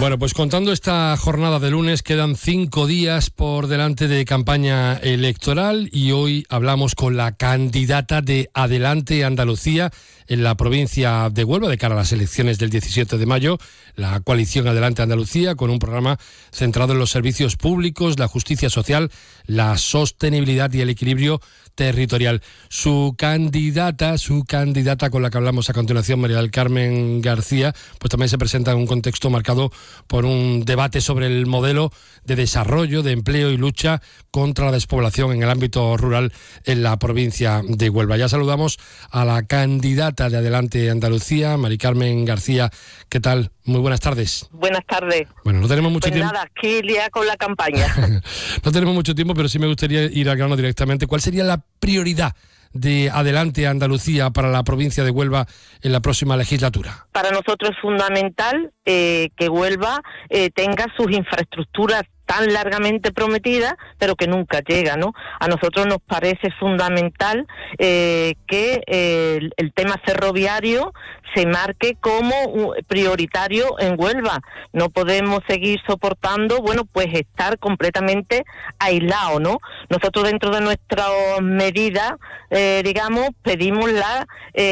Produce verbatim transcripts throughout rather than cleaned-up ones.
Bueno, pues contando esta jornada de lunes, quedan cinco días por delante de campaña electoral y hoy hablamos con la candidata de Adelante Andalucía en la provincia de Huelva de cara a las elecciones del diecisiete de mayo, la coalición Adelante Andalucía, con un programa centrado en los servicios públicos, la justicia social, la sostenibilidad y el equilibrio territorial. Su candidata, su candidata con la que hablamos a continuación, María del Carmen García, pues también se presenta en un contexto marcado por un debate sobre el modelo de desarrollo, de empleo y lucha contra la despoblación en el ámbito rural en la provincia de Huelva. Ya saludamos a la candidata de Adelante Andalucía, María Carmen García. ¿Qué tal? Muy buenas tardes. Buenas tardes. Bueno, no tenemos mucho pues tiempo. Nada, aquí liada con la campaña. No tenemos mucho tiempo, pero sí me gustaría ir al grano directamente. ¿Cuál sería la prioridad de Adelante Andalucía para la provincia de Huelva en la próxima legislatura? Para nosotros es fundamental eh, que Huelva eh, tenga sus infraestructuras tan largamente prometida, pero que nunca llega, ¿no? A nosotros nos parece fundamental eh, que eh, el, el tema ferroviario se marque como prioritario en Huelva. No podemos seguir soportando, bueno, pues estar completamente aislados, ¿no? Nosotros dentro de nuestras medidas, eh, digamos, pedimos la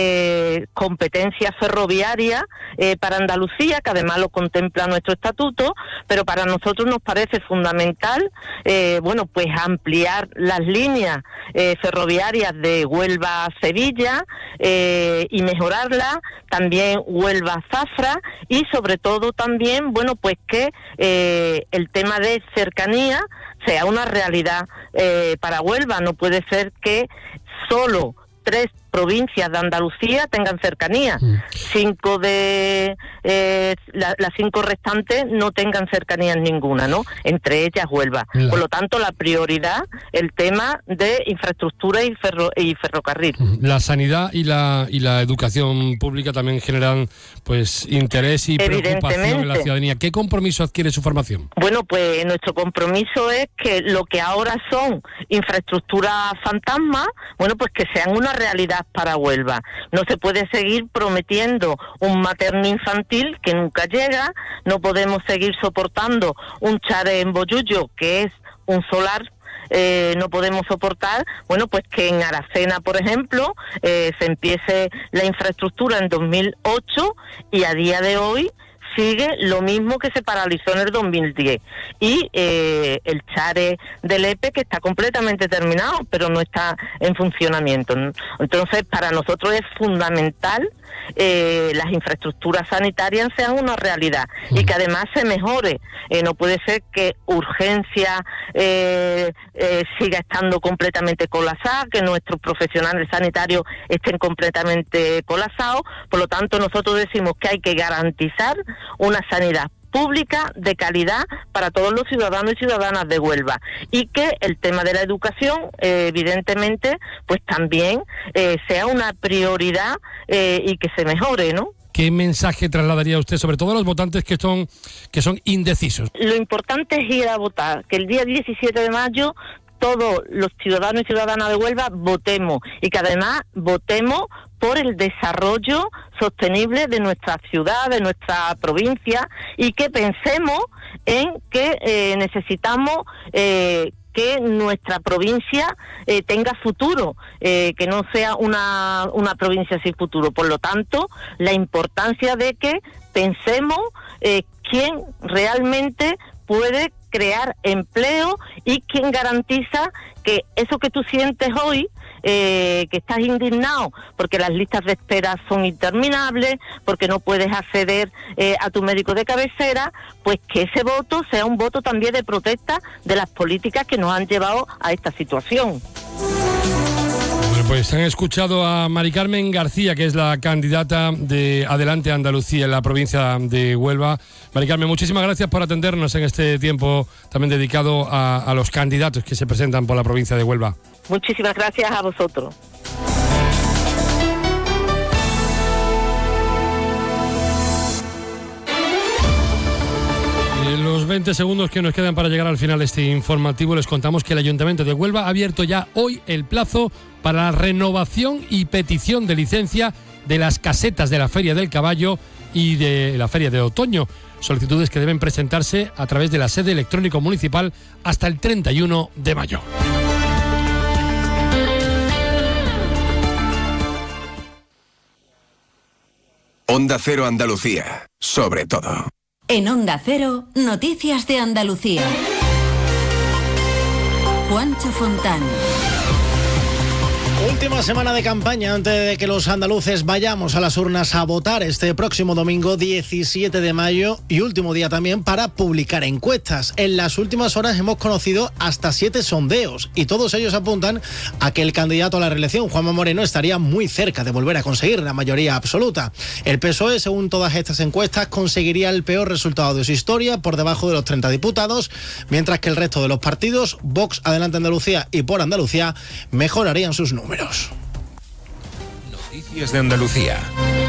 eh, competencia ferroviaria eh, para Andalucía, que además lo contempla nuestro estatuto, pero para nosotros nos parece fundamental, eh, bueno, pues ampliar las líneas eh, ferroviarias de Huelva a Sevilla eh, y mejorarlas, también Huelva a Zafra y sobre todo también, bueno, pues que eh, el tema de cercanía sea una realidad eh, para Huelva. No puede ser que solo tres provincias de Andalucía tengan cercanía, mm. cinco de eh, la, las cinco restantes no tengan cercanías ninguna, ¿no? Entre ellas Huelva. La... Por lo tanto, la prioridad, el tema de infraestructura y, ferro, y ferrocarril. La sanidad y la y la educación pública también generan pues interés y preocupación en la ciudadanía. ¿Qué compromiso adquiere su formación? Bueno, pues nuestro compromiso es que lo que ahora son infraestructuras fantasmas, bueno, pues que sean una realidad para Huelva. No se puede seguir prometiendo un materno infantil que nunca llega, no podemos seguir soportando un Chare en Bollullo que es un solar. Eh, no podemos soportar, bueno, pues que en Aracena, por ejemplo, eh, se empiece la infraestructura en dos mil ocho y a día de hoy sigue lo mismo que se paralizó en el dos mil diez. Y eh, el Chare del E P E que está completamente terminado, pero no está en funcionamiento. Entonces, para nosotros es fundamental eh, las infraestructuras sanitarias sean una realidad y que además se mejore. Eh, no puede ser que urgencia eh, eh, siga estando completamente colapsada, que nuestros profesionales sanitarios estén completamente colapsados. Por lo tanto, nosotros decimos que hay que garantizar una sanidad pública de calidad para todos los ciudadanos y ciudadanas de Huelva y que el tema de la educación eh, evidentemente pues también eh, sea una prioridad eh, y que se mejore, ¿no? ¿Qué mensaje trasladaría usted sobre todo a los votantes que son que son indecisos? Lo importante es ir a votar, que el día diecisiete de mayo todos los ciudadanos y ciudadanas de Huelva votemos y que además votemos por el desarrollo sostenible de nuestra ciudad, de nuestra provincia y que pensemos en que eh, necesitamos eh, que nuestra provincia eh, tenga futuro, eh, que no sea una, una provincia sin futuro. Por lo tanto, la importancia de que pensemos eh, quién realmente puede crear empleo y quién garantiza que eso que tú sientes hoy, eh, que estás indignado porque las listas de espera son interminables, porque no puedes acceder eh, a tu médico de cabecera, pues que ese voto sea un voto también de protesta de las políticas que nos han llevado a esta situación. Pues han escuchado a María Carmen García, que es la candidata de Adelante Andalucía en la provincia de Huelva. María Carmen, muchísimas gracias por atendernos en este tiempo también dedicado a, a los candidatos que se presentan por la provincia de Huelva. Muchísimas gracias a vosotros. En los veinte segundos que nos quedan para llegar al final de este informativo, les contamos que el Ayuntamiento de Huelva ha abierto ya hoy el plazo para la renovación y petición de licencia de las casetas de la Feria del Caballo y de la Feria de Otoño. Solicitudes que deben presentarse a través de la sede electrónico municipal hasta el treinta y uno de mayo. Onda Cero Andalucía, sobre todo. En Onda Cero, Noticias de Andalucía. Juancho Fontán. Última semana de campaña antes de que los andaluces vayamos a las urnas a votar este próximo domingo diecisiete de mayo y último día también para publicar encuestas. En las últimas horas hemos conocido hasta siete sondeos y todos ellos apuntan a que el candidato a la reelección, Juanma Moreno, estaría muy cerca de volver a conseguir la mayoría absoluta. El P S O E, según todas estas encuestas, conseguiría el peor resultado de su historia, por debajo de los treinta diputados, mientras que el resto de los partidos, Vox, Adelante Andalucía y Por Andalucía, mejorarían sus números. Noticias de Andalucía.